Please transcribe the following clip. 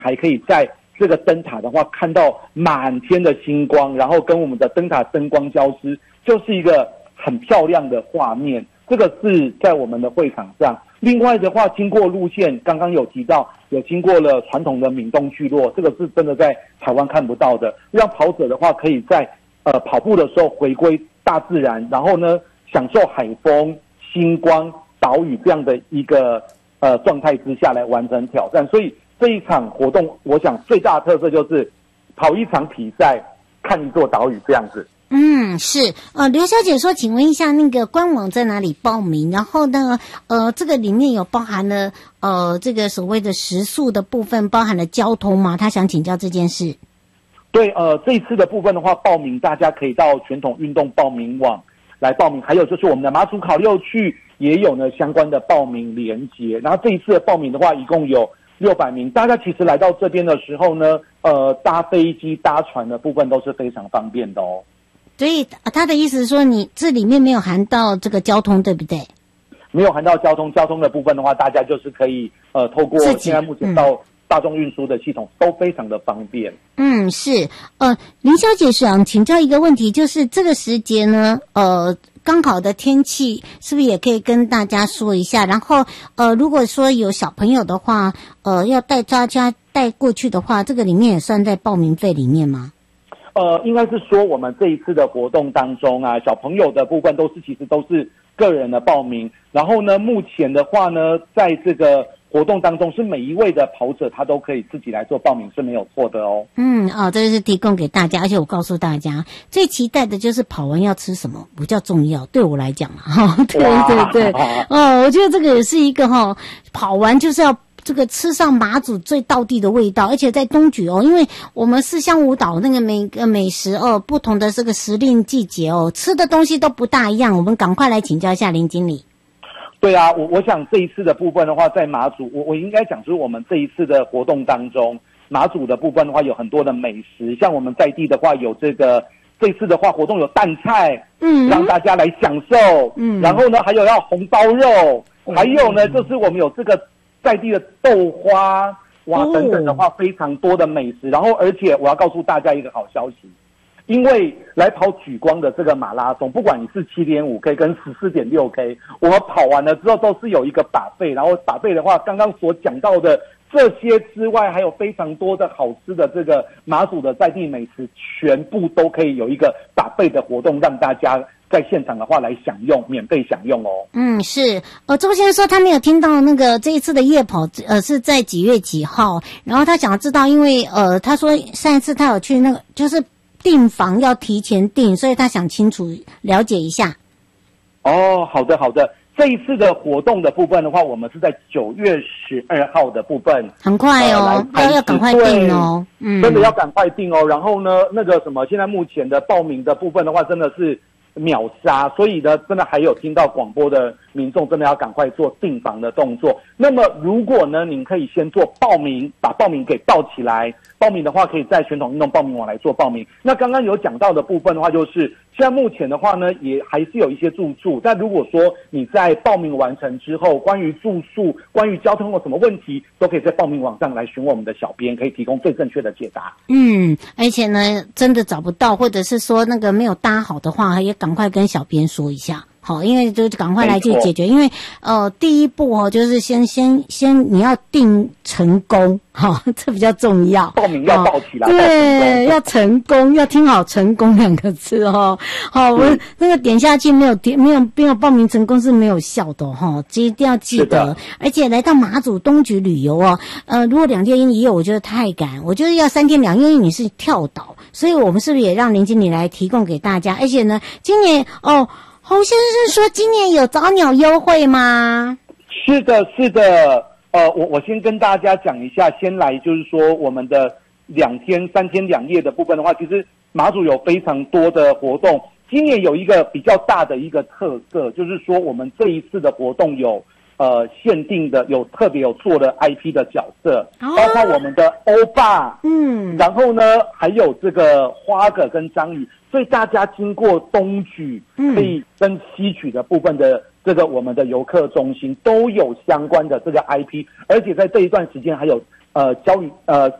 还可以在这个灯塔的话看到满天的星光，然后跟我们的灯塔灯光交织，就是一个很漂亮的画面。这个是在我们的会场上。另外的话，经过路线刚刚有提到，有经过了传统的闽东聚落，这个是真的在台湾看不到的，让跑者的话可以在跑步的时候回归大自然，然后呢享受海风、星光、岛屿这样的一个状态之下来完成挑战。所以这一场活动，我想最大的特色就是跑一场比赛，看一座岛屿这样子。 是刘小姐说，请问一下那个官网在哪里报名？然后呢这个里面有包含了这个所谓的食宿的部分，包含了交通吗？她想请教这件事。 对，这一次的部分的话，报名大家可以到全统运动报名网来报名，还有就是我们的马祖考六区也有呢相关的报名连结。然后这一次的报名的话，一共有600名，大家其实来到这边的时候呢，搭飞机、搭船的部分都是非常方便的哦。 所以他的意思是说，你这里面没有含到这个交通，对不对？ 没有含到交通的部分的话，大家就是可以透过现在目前到大众运输的系统都非常的方便。 是林小姐想请教一个问题，就是这个时节呢，刚好的天气是不是也可以跟大家说一下？然后如果说有小朋友的话，要带大家带过去的话，这个里面也算在报名费里面吗？ 应该是说我们这一次的活动当中啊，小朋友的部分其实都是个人的报名。然后呢，目前的话呢，在这个活动当中是每一位的跑者他都可以自己来做报名是没有错的哦。 这是提供给大家，而且我告诉大家，最期待的就是跑完要吃什么比较重要，对我来讲对，我觉得这个也是一个跑完就是要这个吃上马祖最道地的味道，而且在东莒因为我们四乡五岛那个每个美食不同的这个时令季节吃的东西都不大一样，我们赶快来请教一下林经理。 对啊，我想这一次的部分的话，在马祖，我应该讲就是我们这一次的活动当中，马祖的部分的话有很多的美食，像我们在地的话有这次的话活动有淡菜，让大家来享受，然后呢还有要红烧肉，还有呢就是我们有这个在地的豆花等等的话非常多的美食。然后而且我要告诉大家一个好消息，因为来跑莒光的这个马拉松，不管你是 7.5K 跟 14.6K， 我们跑完了之后都是有一个buffet，然后buffet的话刚刚所讲到的这些之外，还有非常多的好吃的这个马祖的在地美食，全部都可以有一个buffet的活动，让大家在现场的话来享用，免费享用哦。 是周先生说他没有听到那个这一次的夜跑是在几月几号，然后他想知道，因为他说上一次他有去那个就是订房要提前订，所以他想清楚了解一下。 好的。这一次的活动的部分的话，我们是在9月12号的部分， 很快要赶快订哦。 真的要赶快订哦。然后呢，那个什么，现在目前的报名的部分的话，真的是秒杀，所以呢，真的还有听到广播的民众真的要赶快做订房的动作。那么如果呢，您可以先做报名，把报名给报起来。报名的话，可以在全统运动报名网来做报名。那刚刚有讲到的部分的话，就是现在目前的话呢，也还是有一些住宿。但如果说你在报名完成之后，关于住宿、关于交通有什么问题，都可以在报名网上来询问我们的小编，可以提供最正确的解答。 而且呢，真的找不到，或者是说那个没有搭好的话，也赶快跟小编说一下。好，因为就赶快来去解决，因为第一步就是先你要定成功，这比较重要。 报名要报起来， 对，要成功，要听好成功2个字好，我们那个点下去没有报名成功是没有效的一定要记得。而且来到马祖东莒旅游如果2天1夜我觉得太赶，我觉得要3天2夜，因为你是跳岛，所以我们是不是也让林经理来提供给大家？而且呢，今年侯先生说今年有早鸟优惠吗？ 是的。我先跟大家讲一下，先来就是说我们的2天3天2夜的部分的话，其实马祖有非常多的活动。今年有一个比较大的一个特色，就是说我们这一次的活动有限定的，有特别有做的 IP 的角色，包括我们的欧巴，然后呢还有这个花哥跟张宇，所以大家经过东莒可以跟西莒的部分的这个我们的游客中心都有相关的这个 IP， 而且在这一段时间还有教育